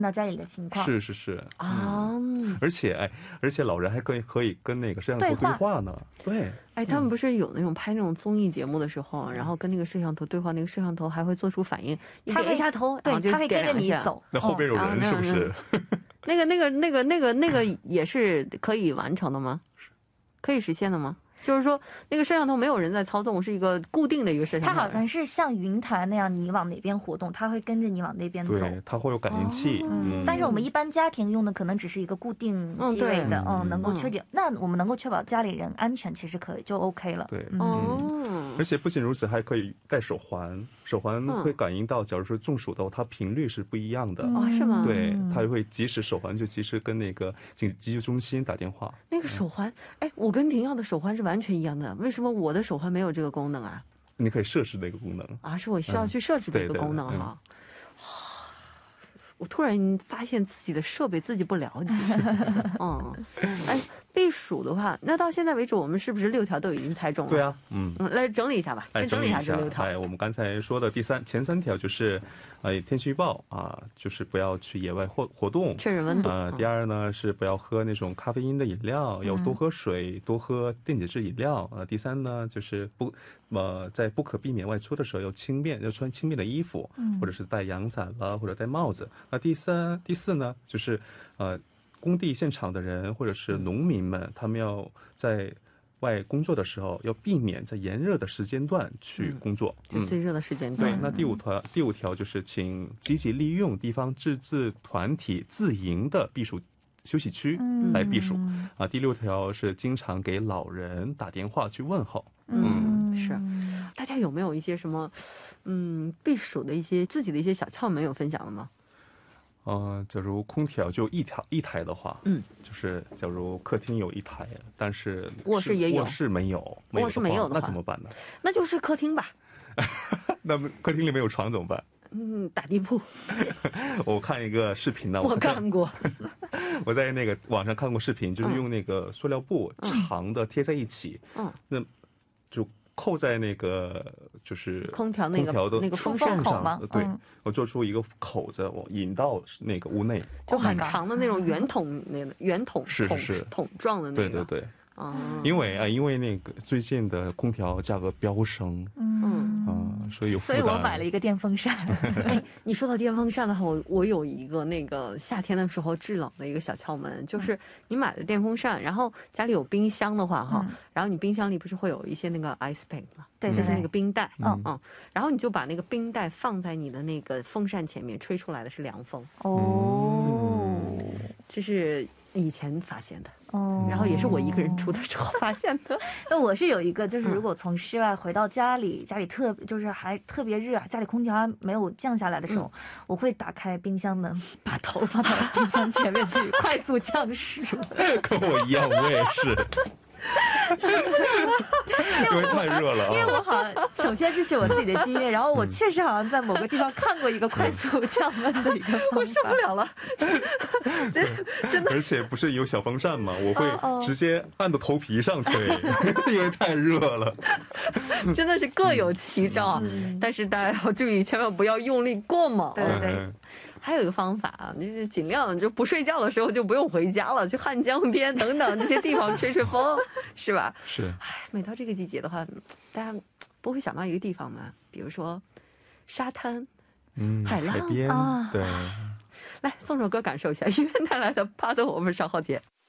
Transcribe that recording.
到家里的情况。 是是是啊，而且老人还可以跟那个摄像头对话呢。对， 哎，他们不是有那种拍那种综艺节目的时候，然后跟那个摄像头对话，那个摄像头还会做出反应，你点一下头，然后就他会跟着你走。 那后边有人是不是？ 那个也是可以完成的吗？可以实现的吗？就是说那个摄像头没有人在操纵，是一个固定的一个摄像头。 它好像是像云台那样，你往哪边活动，它会跟着你往那边走。 对，它会有感应器。 但是我们一般家庭用的可能只是一个固定机位的，能够确定。那我们能够确保家里人安全，其实可以就 OK 了。 对，而且不仅如此，还可以戴手环，手环会感应到，假如说中暑的话，它频率是不一样的。 哦，是吗？ 对，它会及时手环就及时跟那个急救中心打电话。 那个手环，哎，我跟婷瑶的手环是完全一样的，为什么我的手环没有这个功能啊？ 你可以设置那个功能啊， 是我需要去设置的一个功能哈。我突然发现自己的设备自己不了解。哎，避暑的话，那到现在为止，我们是不是6条都已经猜中了？ 对啊， 来整理一下吧，先整理一下这6条。 我们刚才说的前3条就是，天气预报啊，就是不要去野外活动， 确认温度。 第二呢是不要喝那种咖啡因的饮料，要多喝水，多喝电解质饮料。第三呢就是在不可避免外出的时候要穿轻便的衣服，或者是带阳伞了，或者戴帽子。那第四呢就是工地现场的人或者是农民们，他们要在外工作的时候要避免在炎热的时间段去工作， 最热的时间段。 对，那第五条就是请积极利用地方自治团体自营的避暑休息区来避暑。第6条是经常给老人打电话去问候。 是。大家有没有一些什么避暑的一些自己的一些小窍门有分享的吗？ 假如空调就一台的话，就是假如客厅有1台，但是卧室也有， 卧室没有的话，那怎么办呢？ 那就是客厅吧。 那么客厅里没有床怎么办？ 打地铺。 我看一个视频呢， 我看过。 我在那个网上看过视频，就是用那个塑料布长的贴在一起，那就扣在那个就是空调的那个风扇上，对，我做出一个口子，我引到那个屋内， 就很长的那种圆筒筒状的那个。 对。因为那个最近的空调价格飙升，所以我买了一个电风扇。 你说到电风扇的话，我有一个那个夏天的时候制冷的一个小窍门，就是你买了电风扇，然后家里有冰箱的话然后你冰箱里不是会有一些那个 ice pack 吗？对，就是那个冰袋，然后你就把那个冰袋放在你的那个风扇前面，吹出来的是凉风。这是以前发现的，然后也是我一个人住的时候发现的。 那我是有一个，就是如果从室外回到家里，就是还特别热，家里空调还没有降下来的时候，我会打开冰箱门，把头放到冰箱前面去，快速降湿。 跟我一样，我也是。因为太热了， 因为我好像首先这是我自己的经验，然后我确实好像在某个地方看过一个快速降温的一个方法。 我受不了了，真的。 而且不是有小风扇吗？我会直接按到头皮上吹，因为太热了。 真的是各有奇招，但是大家要注意，千万不要用力过猛。 对。 还有一个方法啊，就是尽量就不睡觉的时候就不用回家了，去汉江边等等这些地方吹吹风，是吧？ 是。 每到这个季节的话，大家不会想到一个地方吗？比如说沙滩、海浪、 海边，对。 来送首歌感受一下，音乐带来的《巴豆》，我们稍后见。